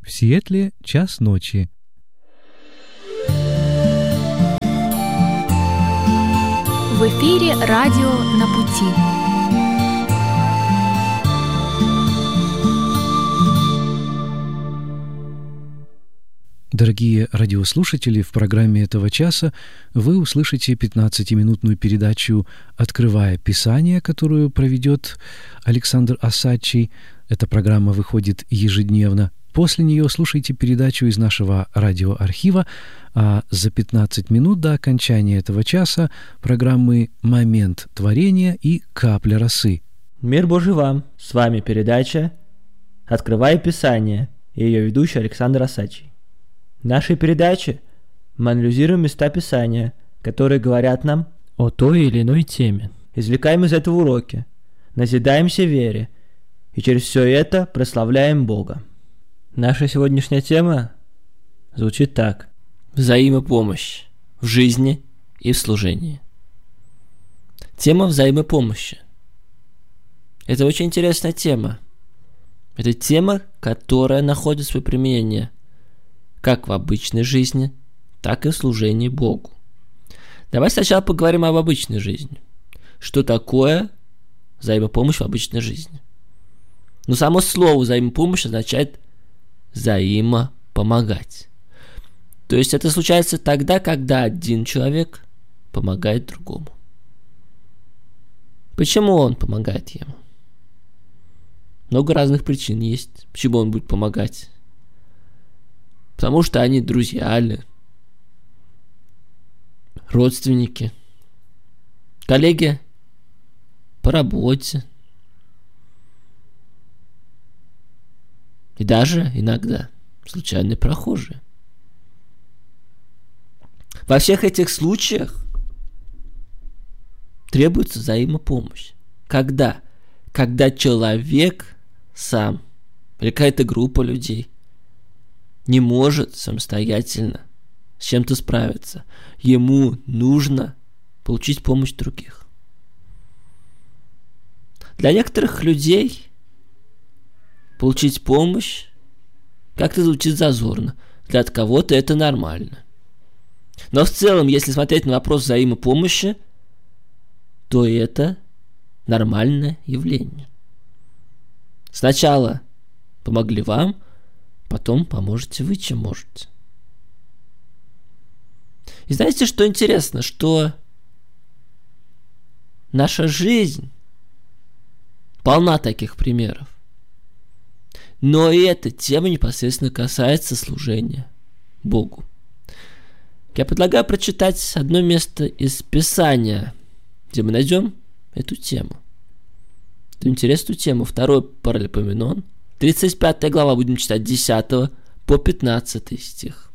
В Сиэтле 1:00 ночи. В эфире радио «На пути». Дорогие радиослушатели, в программе этого часа вы услышите 15-минутную передачу «Открывая Писание», которую проведет Александр Осадчий. Эта программа выходит ежедневно. После нее слушайте передачу из нашего радиоархива, а за 15 минут до окончания этого часа программы «Момент творения» и «Капля росы». Мир Божий вам! С вами передача «Открывая Писание» и ее ведущий Александр Осадчий. В нашей передаче мы анализируем места Писания, которые говорят нам о той или иной теме. Извлекаем из этого уроки, назидаемся вере и через все это прославляем Бога. Наша сегодняшняя тема звучит так: взаимопомощь в жизни и в служении. Тема взаимопомощи. Это очень интересная тема. Это тема, которая находит свое применение как в обычной жизни, так и в служении Богу. Давай сначала поговорим об обычной жизни. Что такое взаимопомощь в обычной жизни? Ну, само слово взаимопомощь означает взаимопомогать. То есть это случается тогда, когда один человек помогает другому. Почему он помогает ему? Много разных причин есть, почему он будет помогать. Потому что они друзья или родственники, коллеги по работе. И даже иногда случайные прохожие. Во всех этих случаях требуется взаимопомощь. Когда? Когда человек сам или какая-то группа людей не может самостоятельно с чем-то справиться. Ему нужно получить помощь других. Для некоторых людей получить помощь как-то звучит зазорно. Для кого-то это нормально. Но в целом, если смотреть на вопрос взаимопомощи, то это нормальное явление. Сначала помогли вам, потом поможете вы, чем можете. И знаете, что интересно? Что наша жизнь полна таких примеров. Но и эта тема непосредственно касается служения Богу. Я предлагаю прочитать одно место из Писания, где мы найдем эту тему. Эту интересную тему. 2 Паралипоменон, 35 глава, будем читать 10 по 15 стих.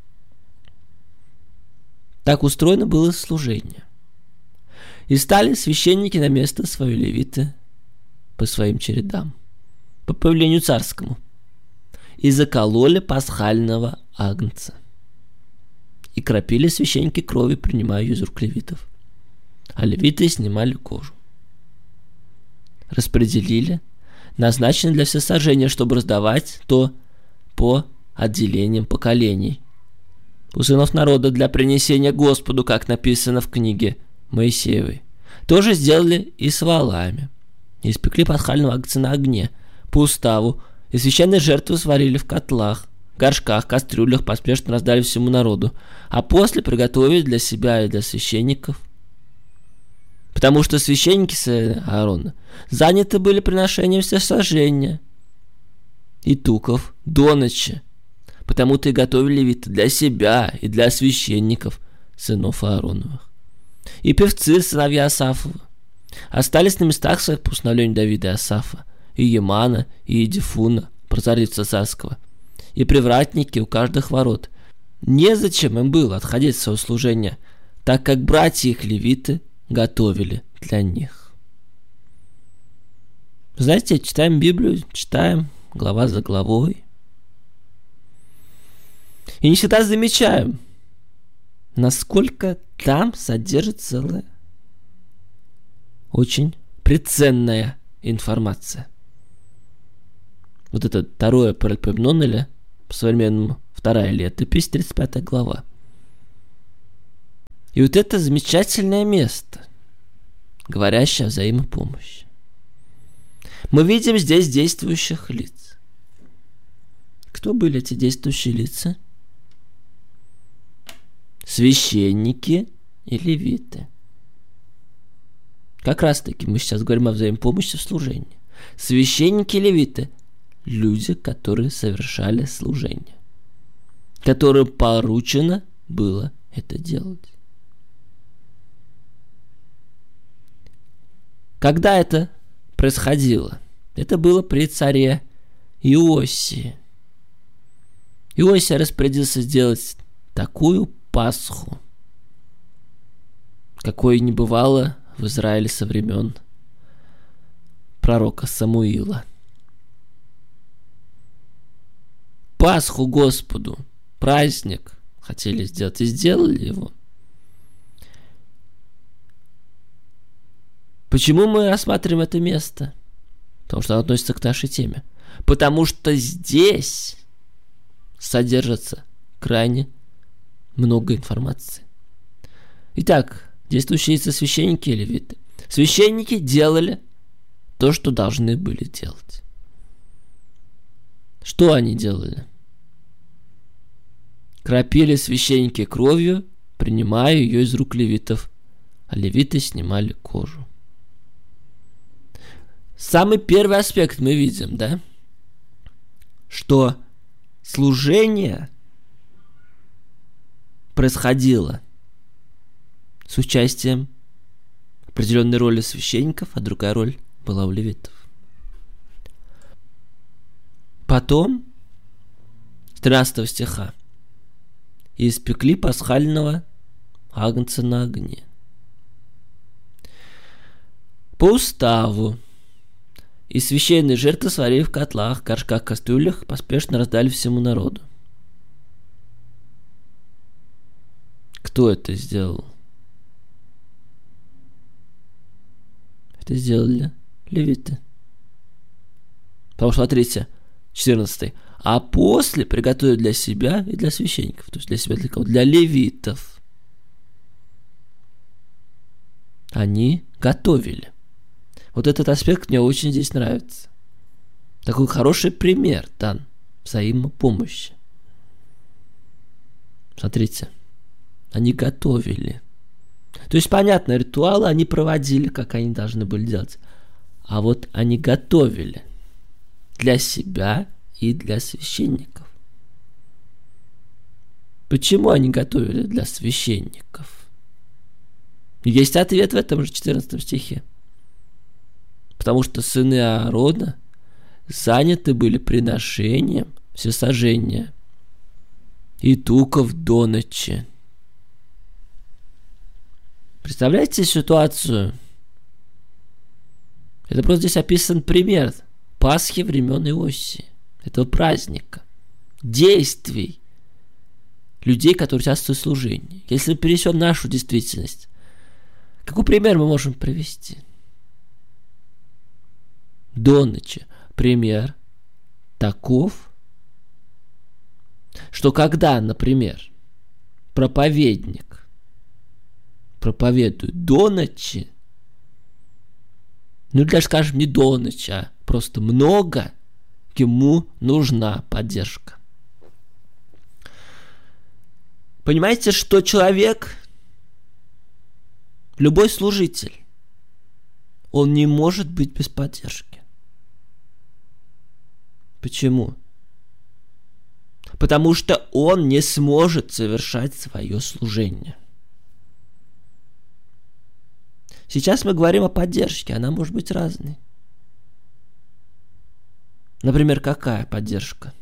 Так устроено было служение. И стали священники на место свое, левиты, по своим чередам, по повелению царскому, и закололи пасхального агнца. И кропили священники крови, принимая ее из рук левитов. А левиты снимали кожу. Распределили, назначены для всесожжения, чтобы раздавать то по отделениям поколений у сынов народа для принесения Господу, как написано в книге Моисеевой. Тоже сделали и с волами. И испекли пасхального агнца на огне по уставу, и священные жертвы сварили в котлах, горшках, кастрюлях, поспешно раздали всему народу, а после приготовили для себя и для священников. Потому что священники сына Аарона заняты были приношением всесожжения и туков до ночи. Потому-то и готовили левиты для себя и для священников, сынов Аароновых. И певцы, сыновья Асафова, остались на местах своих по установлению Давида и Асафа, и Емана, и Едифуна, прозорливца царского, и привратники у каждых ворот. Незачем им было отходить от своего служения, так как братья их левиты готовили для них. Знаете, читаем Библию, читаем глава за главой, и не всегда замечаем, насколько там содержится целая, очень преценная информация. Вот это 2 Паралипоменон или по-современному 2 летопись, 35 глава. И вот это замечательное место, говорящее о взаимопомощи. Мы видим здесь действующих лиц. Кто были эти действующие лица? Священники и левиты. Как раз таки мы сейчас говорим о взаимопомощи в служении. Священники и левиты – люди, которые совершали служение, которым поручено было это делать. Когда это происходило? Это было при царе Иосии. Иосия распорядился сделать такую Пасху, какой не бывало в Израиле со времен пророка Самуила. Пасху Господу, праздник хотели сделать и сделали его. Почему мы рассматриваем это место? Потому что оно относится к нашей теме. Потому что здесь содержится крайне много информации. Итак, действующие лица священники и левиты. Священники делали то, что должны были делать. Что они делали? Кропили священники кровью, принимая ее из рук левитов, а левиты снимали кожу. Самый первый аспект мы видим, да? Что служение происходило с участием определенной роли священников, а другая роль была у левитов. Потом, с 13 стиха, «И испекли пасхального агнца на огне». По уставу и священные жертвы сварили в котлах, горшках, кастрюлях, поспешно раздали всему народу. Кто это сделал? Это сделали левиты. Потому что, смотрите, 14. А после приготовили для себя и для священников. То есть для себя, для кого? Для левитов. Они готовили. Вот этот аспект мне очень здесь нравится. Такой хороший пример дан взаимопомощи. Смотрите, они готовили. То есть, понятно, ритуалы они проводили, как они должны были делать. А вот они готовили для себя и для священников. Почему они готовили для священников? Есть ответ в этом же 14 стихе. Потому что сыны Аарона заняты были приношением всесожжения и туков до ночи. Представляете ситуацию? Это просто здесь описан пример Пасхи времен Иосии, этого праздника, действий людей, которые участвуют в служении. Если мы перенесем нашу действительность, какой пример мы можем привести? До ночи. Пример таков, что когда, например, проповедник проповедует до ночи, ну, даже, скажем, не до ночи, а просто много, ему нужна поддержка. Понимаете, что человек, любой служитель, он не может быть без поддержки. Почему? Потому что он не сможет совершать свое служение. Сейчас мы говорим о поддержке, она может быть разной. Например, какая поддержка?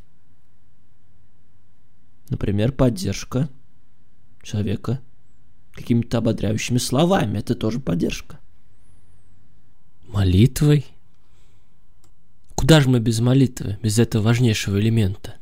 Например, поддержка человека какими-то ободряющими словами. Это тоже поддержка. Молитвой. Куда же мы без молитвы, без этого важнейшего элемента?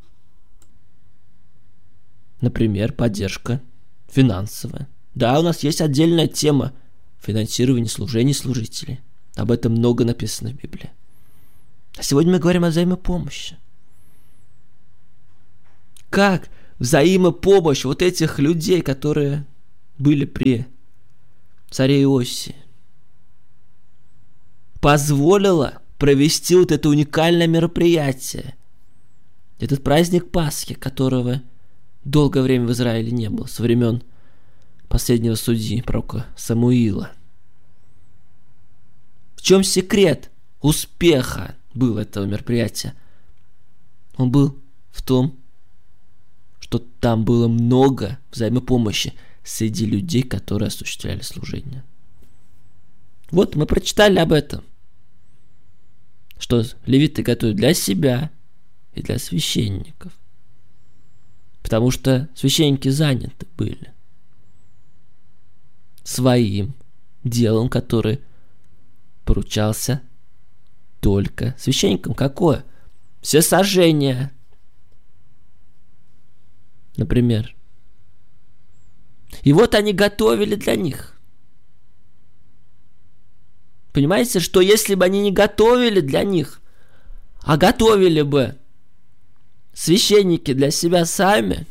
Например, поддержка финансовая. Да, у нас есть отдельная тема финансирования служений служителей. Об этом много написано в Библии. А сегодня мы говорим о взаимопомощи. как взаимопомощь вот этих людей, которые были при царе Иосии, позволила провести вот это уникальное мероприятие, этот праздник Пасхи, которого долгое время в Израиле не было, со времен последнего судьи, пророка Самуила. В чем секрет успеха был этого мероприятия? Он был в том, что там было много взаимопомощи среди людей, которые осуществляли служение. Вот мы прочитали об этом, что левиты готовят для себя и для священников, потому что священники заняты были своим делом, который поручался только священникам. Какое? Всесожжение, например. И вот они готовили для них. Понимаете, что если бы они не готовили для них, а готовили бы священники для себя сами,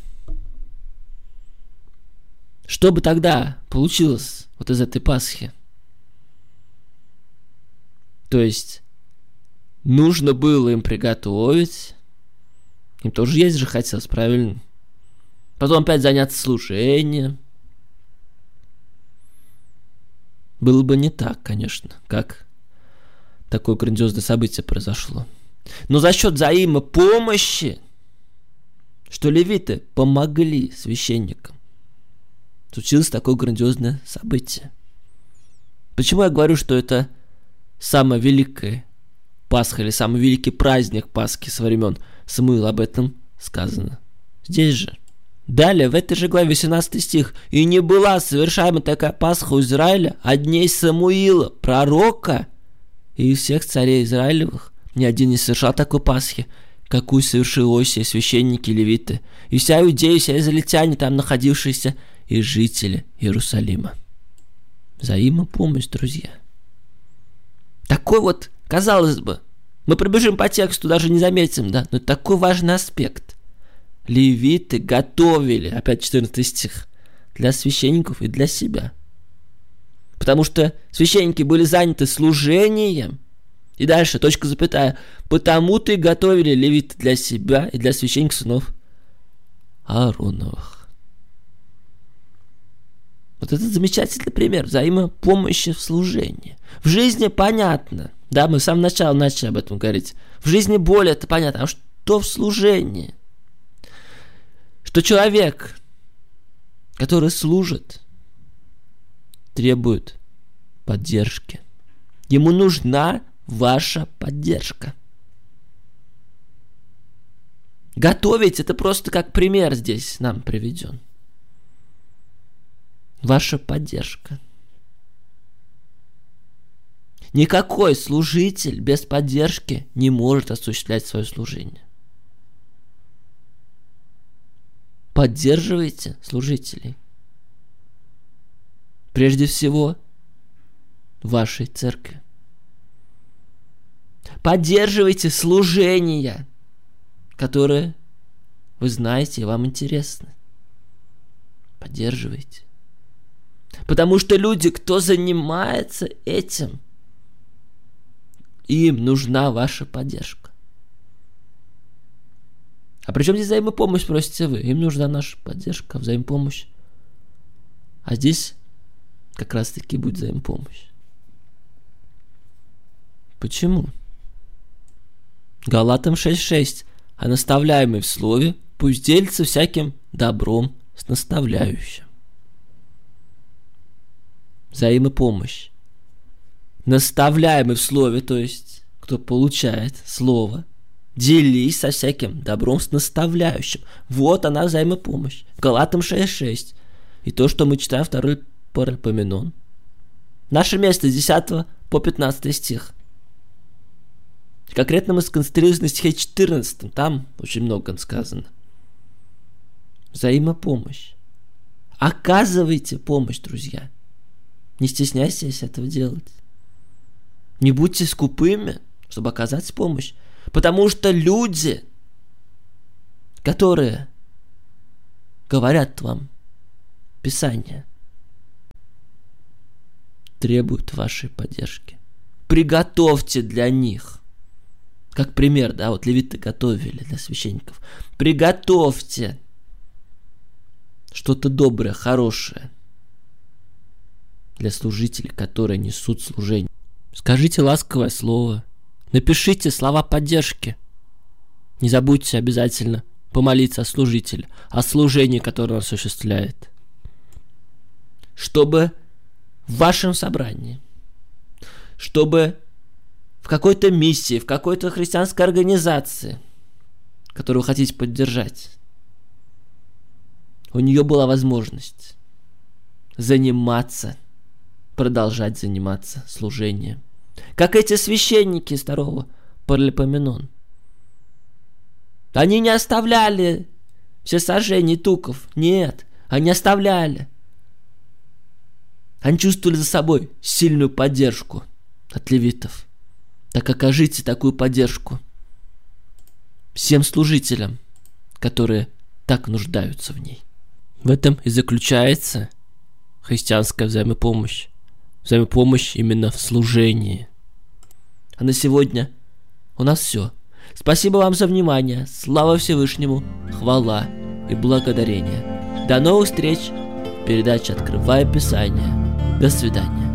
что бы тогда получилось вот из этой Пасхи? То есть нужно было им приготовить, им тоже есть же хотелось, правильно? Потом опять заняться служением. Было бы не так, конечно, как такое грандиозное событие произошло. Но за счет взаимопомощи, что левиты помогли священникам, случилось такое грандиозное событие. Почему я говорю, что это самая великая Пасха или самый великий праздник Пасхи со времен Самуила? Об этом сказано здесь же. Далее, в этой же главе 18 стих. «И не была совершаема такая Пасха у Израиля от дней Самуила, пророка, и всех царей Израилевых. Ни один не совершал такой Пасхи, какую совершил Иосия, священники, левиты, и вся Иудея, вся израильтяне, там находившиеся, и жители Иерусалима». Взаимопомощь, друзья. Такой вот, казалось бы, мы пробежим по тексту, даже не заметим, да, но это такой важный аспект. Левиты готовили, опять 14 стих, для священников и для себя. Потому что священники были заняты служением. И дальше, точка, запятая. Потому-то и готовили левиты для себя и для священников сынов Аароновых. Вот это замечательный пример взаимопомощи в служении. В жизни понятно. Да, мы с самого начала начали об этом говорить. В жизни более это понятно. А что в служении? Что человек, который служит, требует поддержки. Ему нужна ваша поддержка. Готовить — это просто как пример здесь нам приведен. Ваша поддержка. Никакой служитель без поддержки не может осуществлять свое служение. Поддерживайте служителей. Прежде всего, в вашей церкви. Поддерживайте служения, которые вы знаете и вам интересны. Поддерживайте. Потому что люди, кто занимается этим, им нужна ваша поддержка. А при чем здесь взаимопомощь, спросите вы? Им нужна наша поддержка, взаимопомощь. А здесь как раз-таки будет взаимопомощь. Почему? Галатам 6:6. А наставляемый в слове пусть делится всяким добром с наставляющим. Взаимопомощь. Наставляемый в слове, то есть кто получает слово, делись со всяким добром с наставляющим. Вот она взаимопомощь. Галатам 6:6. И то, что мы читаем, 2 Паралипоменон. Наше место с 10 по 15 стих. Конкретно мы сконцентрируемся на стихе 14. Там очень много сказано. Взаимопомощь. Оказывайте помощь, друзья. Не стесняйтесь этого делать. Не будьте скупыми, чтобы оказать помощь. Потому что люди, которые говорят вам Писание, требуют вашей поддержки. Приготовьте для них. Как пример, да, вот левиты готовили для священников. Приготовьте что-то доброе, хорошее для служителей, которые несут служение. Скажите ласковое слово. Напишите слова поддержки. Не забудьте обязательно помолиться о служителе, о служении, которое он осуществляет. Чтобы в вашем собрании, чтобы в какой-то миссии, в какой-то христианской организации, которую вы хотите поддержать, у нее была возможность продолжать заниматься служением. Как эти священники из 2 Паралипоменон. Они не оставляли всесожжений туков. Нет, они оставляли. Они чувствовали за собой сильную поддержку от левитов. Так окажите такую поддержку всем служителям, которые так нуждаются в ней. В этом и заключается христианская взаимопомощь. Взаимопомощь именно в служении. А на сегодня у нас все. Спасибо вам за внимание. Слава Всевышнему, хвала и благодарение. До новых встреч в передаче «Открывая Писание». До свидания.